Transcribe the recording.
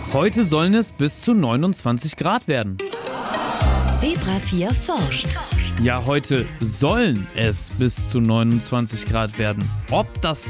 Heute sollen es bis zu 29 Grad werden. Zebra 4 forscht. Ja, heute sollen es bis zu 29 Grad werden. Ob das